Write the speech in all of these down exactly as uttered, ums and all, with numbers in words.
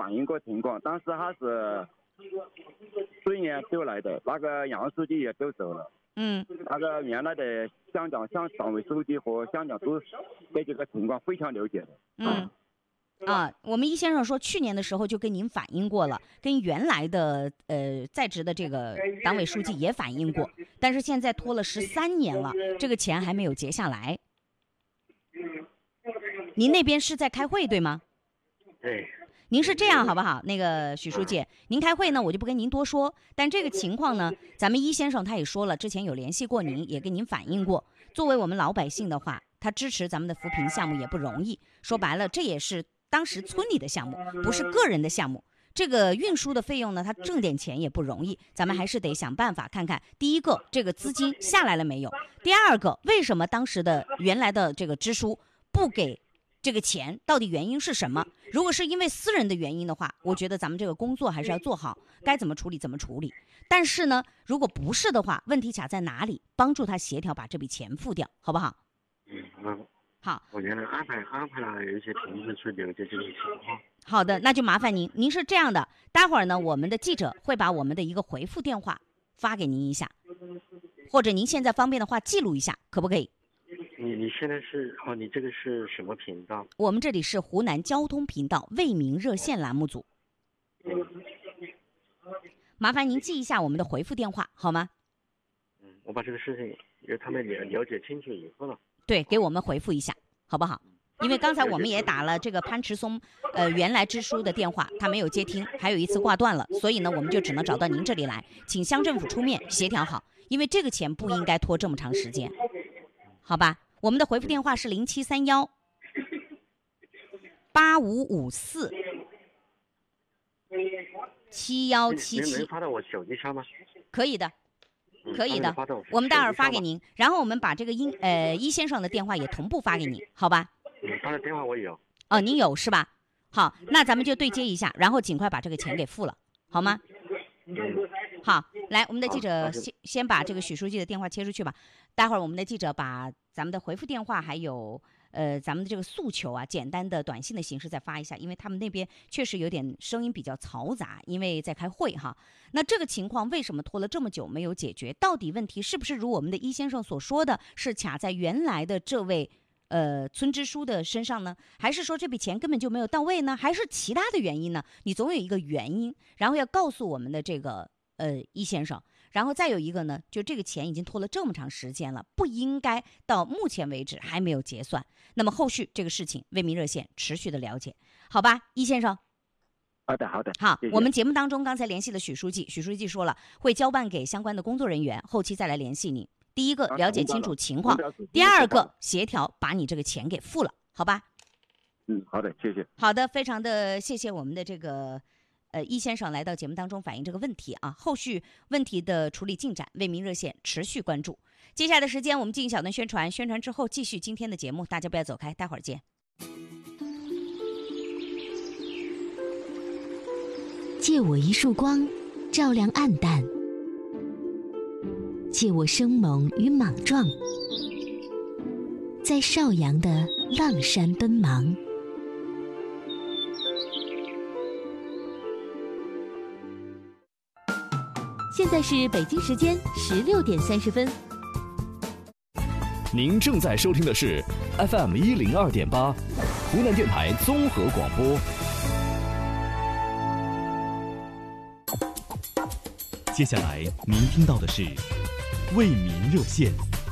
反映过情况，当时他是去年就来的，那个杨书记也就走了。 嗯， 那个原来的乡长、乡党委书记和乡长都对这个情况非常了解的。 嗯。啊，我们易先生说，去年的时候就跟您反映过了，跟原来的呃在职的这个党委书记也反映过，但是现在拖了十三年了，这个钱还没有结下来。您那边是在开会对吗？ 对。 您是这样好不好？那个许书记，您开会呢，我就不跟您多说。但这个情况呢，咱们易先生他也说了，之前有联系过您，也跟您反映过。作为我们老百姓的话，他支持咱们的扶贫项目也不容易。说白了，这也是当时村里的项目，不是个人的项目。这个运输的费用呢，他挣点钱也不容易，咱们还是得想办法看看。第一个，这个资金下来了没有？第二个，为什么当时的原来的这个支书不给这个钱，到底原因是什么？如果是因为私人的原因的话，我觉得咱们这个工作还是要做好，该怎么处理怎么处理。但是呢，如果不是的话，问题卡在哪里？帮助他协调把这笔钱付掉，好不好？ 嗯嗯。 好， 我原来安排安排了有一些同事去了解这个情况。 好的，那就麻烦您。您是这样的，待会儿呢，我们的记者会把我们的一个回复电话发给您一下，或者您现在方便的话记录一下，可不可以？ 你你现在是哦，你这个是什么频道？ 我们这里是湖南交通频道为民热线栏目组。 嗯， 麻烦您记一下我们的回复电话好吗？ 嗯，我把这个事情由他们了了解清楚以后了。 对，给我们回复一下，好不好？因为刚才我们也打了这个潘池松，呃，原来支书的电话，他没有接听，还有一次挂断了，所以呢，我们就只能找到您这里来，请乡政府出面协调好，因为这个钱不应该拖这么长时间，好吧？我们的回复电话是零七三幺八五五四七幺七七。 能发到我手机上吗？ 可以的。可以的，我们待会儿发给您，然后我们把这个殷呃易先生的电话也同步发给你，好吧？ 嗯，他的电话我有。 哦，您有是吧？好，那咱们就对接一下，然后尽快把这个钱给付了，好吗？ 嗯。 好，来，我们的记者先先把这个许书记的电话切出去吧。待会儿我们的记者把咱们的回复电话还有呃咱们的这个诉求啊，简单的短信的形式再发一下，因为他们那边确实有点声音比较嘈杂，因为在开会哈。那这个情况为什么拖了这么久没有解决？到底问题是不是如我们的易先生所说的，是卡在原来的这位呃村支书的身上呢？还是说这笔钱根本就没有到位呢？还是其他的原因呢？你总有一个原因，然后要告诉我们的这个呃易先生。然后再有一个呢，就这个钱已经拖了这么长时间了，不应该到目前为止还没有结算。那么后续这个事情，为民热线持续的了解，好吧，易先生。 好的，好的。 好， 谢谢。 我们节目当中刚才联系了许书记，许书记说了会交办给相关的工作人员，后期再来联系你。第一个了解清楚情况，第二个协调把你这个钱给付了，好吧？ 嗯，好的，谢谢。 好的，非常的谢谢我们的这个呃易先生来到节目当中反映这个问题啊，后续问题的处理进展，为民热线持续关注。接下来的时间我们进行小段宣传，宣传之后继续今天的节目，大家不要走开，待会儿见。 借我一束光，照亮暗淡；借我生猛与莽撞，在邵阳的浪山奔忙。现在是北京时间十六点三十分。 您正在收听的是 F M 一零二点八，湖南电台综合广播。接下来您听到的是为民热线。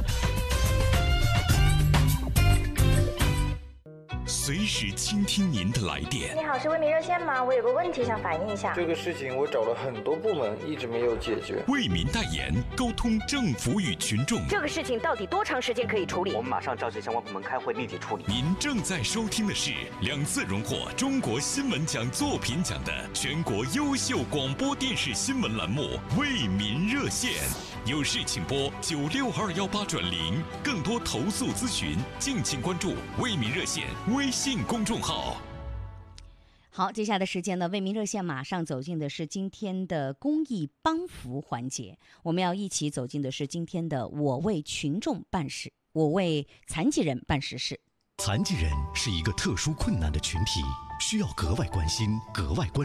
随时倾听您的来电。 你好，是为民热线吗？我有个问题想反映一下。 这个事情我找了很多部门，一直没有解决。 为民代言，沟通政府与群众。 这个事情到底多长时间可以处理？ 我们马上召集相关部门开会，立即处理。 您正在收听的是两次荣获中国新闻奖作品奖的全国优秀广播电视新闻栏目《为民热线》。有事请拨九六二幺八转零，更多投诉咨询，敬请关注为民热线微信公众号。 好，接下来的时间呢，为民热线马上走进的是今天的公益帮扶环节，我们要一起走进的是今天的我为群众办事，我为残疾人办实事。 残疾人是一个特殊困难的群体，需要格外关心，格外关注。